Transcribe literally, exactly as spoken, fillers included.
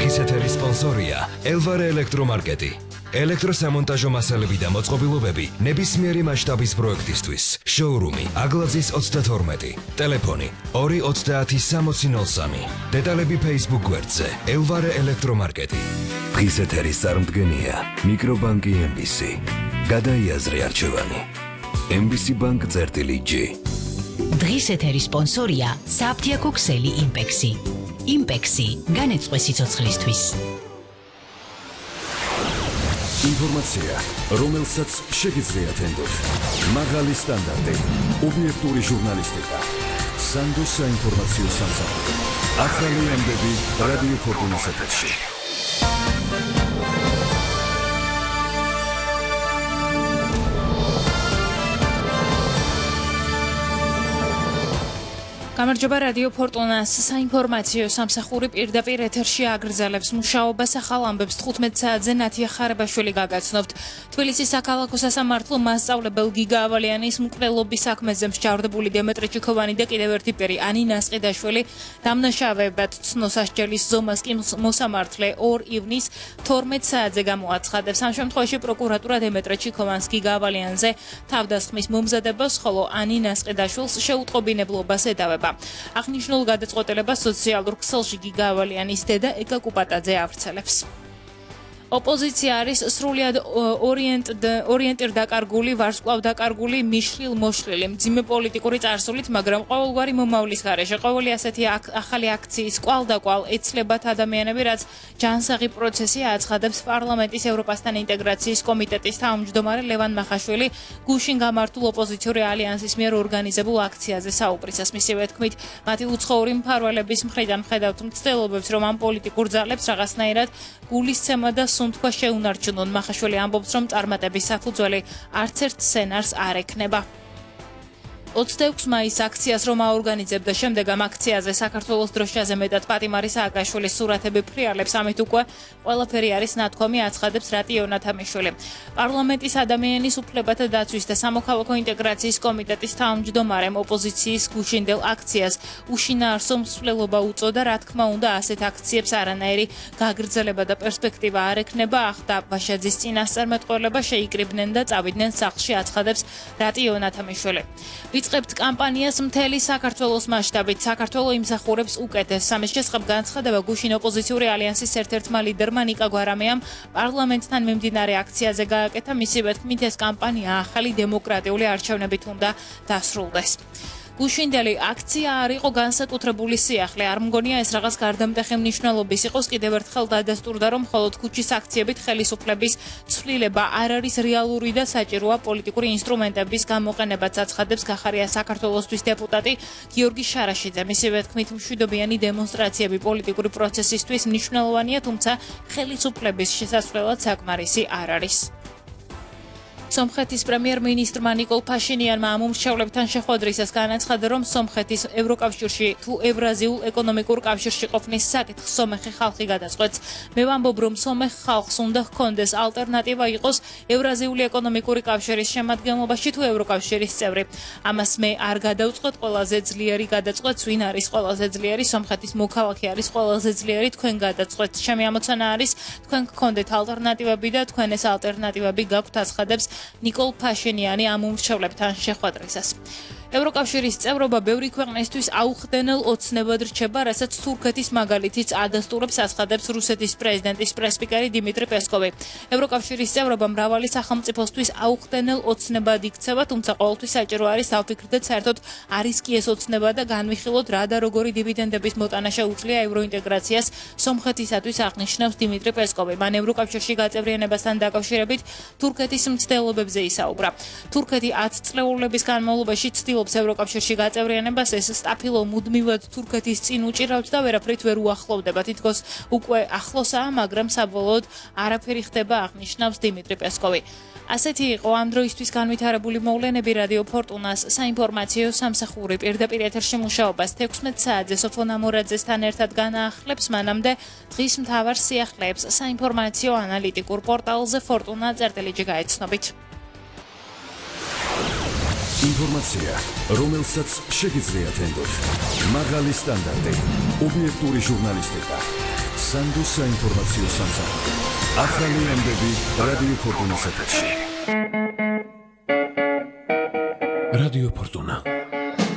დღის ეთერის სპონსორია ელვარე ელექტრომარკეტი. ელექტროსამონტაჟო მასალები და მოწყობილობები ნებისმიერი მასშტაბის პროექტისთვის. შოურუმი აგლაძის ოცდათორმეტი. ტელეფონი ორი ოცდაათი სამოცი ნოლ სამი. დეტალები Facebook გვერდზე ელვარე ელექტრომარკეტი. დღის ეთერის წარმდგენია მიკრობანკი ემ ბი სი. გადაიაზრე არჩევანი. ემ ბი სი ბანკ წერტილი ჯი. დღის ეთერის სპონსორია საფთიაქო ქსელი იმპექსი. იმპექსი განეწყვე სიცოცხლისთვის. ინფორმაცია, რომელსაც შეგიძლიათ ენდოთ. მაღალი სტანდარტი, ობიექტური ჟურნალისტიკა. სანდოს საინფორმაციო სამსახური. ახალი ამბები რადიო ფორტუნის ეთერში. გამარჯობა რადიო ფორტუნას საინფორმაციო სამსახური პირდაპირ ეთერში აგრძელებს მუშაობას ახალ ამბებს თხუთმეტ საათზე ნათია ხარებაშვილი გაგაცნობთ. თბილისის საქალაქო სასამართლო მასწავლებელ გიგა ავალიანის მკვლელობის საქმეზე მსჯავრდებული დემეტრე ჩიქოვანი და კიდევ ერთი პირი ანინა ასყიდაშვილი დამნაშავეებად ცნოსასჯელის ზომას კი მოსამართლე ორ ივნისს თორმეტ საათზე გამოაცხადებს. ამ შემთხვევაში პროკურატურა დემეტრე ჩიქოვანს გიგა ავალიანზე თავდასხმის მომზადებას, ხოლო ანინა ასყიდაშვილს შეუტყობინებლობას ედავება. აღნიშნულ გადაწყვეტილებას სოციალურ ქსელში გიგა ავალიანის დედა ეკა კუპატაძე ავრცელებს. ოპოზიცია არის სრულად ორიენტირ დაკარგული, ვარსკვლავ დაკარგული, მიშლილ მოშლილი, მძიმე პოლიტიკური წარსულით, მაგრამ ყოველგვარი მომავლის გარეშე ყოველი ასეთი ახალი აქციის კვალდაკვალ ეცლებათ ადამიანები, რაც ჯანსაღი პროცესი აცხადებს პარლამენტის ევროპასთან ინტეგრაციის კომიტეტის თავმჯდომარე ლევან მახაშვილი გუშინ გამართულ ოპოზიციური ალიანსის მიერ ორგანიზებულ აქციაზე საუბრისას. მისივე თქმით, მათი უცხოური მფარველების მხრიდან ხედავთ მცდელობებს, რომ ამ პოლიტიკურ ძალებს რაღაცნაირად გულისცემა და სუნთქვა შეუნარჩუნონ. მახაშვილი ამბობს, რომ წარმატების საფუძველი არც ერთ სცენარს არ ექნება. ოცდაექვსი მაისს აქციას რომ აორგანიზებდა, შემდეგ ამ აქციაზე საქართველოს დროშაზე მეტად პატიმარი სააკაშვილის სურათები ფრიალებს, ამით უკვე ყველაფერი არის ნათქვამი, აცხადებს რატიო ნათამიშვილი. პარლამენტის ადამიანის უფლებათა დაცვის და სამოქალაქო ინტეგრაციის კომიტეტის თავმჯდომარემ ოპოზიციის გუშინდელ აქციას უშინაარსო მსვლელობა უწოდა, რა თქმა უნდა, ასეთ აქციებს არანაირი გაგრძელება და პერსპექტივა არ ექნება, ახდა ვაშაძის წინასწარმეტყველება შეიკრიბნენ და წავიდნენ სახლში, აცხადებს რატიო ნათამიშვილი. ვიწყებთ კამპანიას მთელი საქართველოს მასშტაბით. საქართველო იმსახურებს უკეთესს. ამის შესახებ განცხადება გუშინ ოპოზიციური ალიანსის ერთ-ერთმა ლიდერმა ნიკა გვარამიამ პარლამენტთან მიმდინარე აქციაზე გააკეთა. მისივე თქმით, ეს კამპანია ახალი დემოკრატიული არჩევნებით უნდა დასრულდეს. გუშინდელი აქცია არ იყო განსაკუთრებული სიახლე. არ მგონია ეს რაღაც გარდამტეხი მნიშვნელობის იყოს. კიდევ ერთხელ დადასტურდა, რომ მხოლოდ ქუჩის აქციებით ხელისუფლების ცვლილება არ არის რეალური და საჭიროა პოლიტიკური ინსტრუმენტების გამოყენებაც, აცხადებს გახარია საქართველოსთვის დეპუტატი გიორგი შარაშიძე. მისივე თქმით, მშვიდობიანი დემონსტრაციები პოლიტიკური პროცესისთვის მნიშვნელოვანია, თუმცა ხელისუფლების შესასვლელად საკმარისი არ არის. სომხეთის პრემიერ-მინისტრმა ნიკოლ ფაშინიანმა ამ უმრჩევლებთან შეხვედრისას განაცხადა, რომ სომხეთის ევროკავშირში თუ ევრაზიულ ეკონომიკურ კავშირში ყოფნის საკითხს სომეხი ხალხი გადაწყვეტს. მე ვამბობ, რომ სომეხ ხალხს უნდა ჰქონდეს ალტერნატივა იყოს ევრაზიული ეკონომიკური კავშირის შემადგენლობაში თუ ევროკავშირის წევრი. ამას მე არ გადავწყვეტ, ყველაზე ძლიერი გადაწყვეტს, ვინ არის ყველაზე ძლიერი, სომხეთის მოქალაქე არის ყველაზე ძლიერი, თქვენ გადაწყვეტთ. ჩემი ამოცანა არის, თქვენ გქონდეთ ალტერნატივები და თქვენ ეს ალტერნატივები გაქვთ, აცხადებს ნიკოლ ფაშინიანი ამ უმრჩევლებთან შეხვედრისას. ევროკავშირის წევრობა ბევრი ქვეყნისთვის აუხდენელ ოცნებად რჩება, რასაც თურქეთის მაგალითიც ადასტურებს, აცხადებს რუსეთის პრეზიდენტის პრესპიკერი დიმიტრი პესკოვი. ევროკავშირის წევრობა მრავალი სახელმწიფოსთვის აუხდენელ ოცნებად იქცევა, თუმცა ყოველთვის საჭირო არის დავფიქრდეთ, საერთოდ არის კი ეს ოცნება და განვიხილოთ რა და როგორი დივიდენდების მოტანა შეუძლია ევროინტეგრაციას სომხეთისათვის, აღნიშნავს დიმიტრი პესკოვი. მან ევროკავშირში გაწევრიანებასთან დაკავშირებით თურქეთის მცდელობებზე ისაუბრა. თურქეთი ათი წლეულების განმავლობაში ცდილობს ევროკავშირში გაწევრიანებას, ეს სტაფილო მუდმივად თურქეთის წინ უჭირავთ და ვერაფრით ვერ უახლოვდება. თითქოს უკვე ახლოსაა, მაგრამ საბოლოოდ არაფერი ხდება, აღნიშნავს დიმიტრი პესკოვი. ასეთი იყო ამ დროისთვის განვითარებული მოვლენები რადიო ფორტუნას საინფორმაციო სამსახური პირდაპირ ეთერში მუშაობას თექვსმეტ საათზე სოფონ ამორაძესთან ერთად განაახლებს, მანამდე დღის მთავარ სიახლეებს საინფორმაციო ანალიტიკურ პორტალზე ფორტუნა წერტილიჯი გაეცნობით. ინფორმაცია, რომელსაც შეგიძლიათ ენდოთ. მაღალი სტანდარტი, ობიექტური ჟურნალისტიკა. სანდუს საინფორმაციო სამსახური. ახალი ამბები რადიო ფორტუნას ეთერში. რადიო ფორტუნა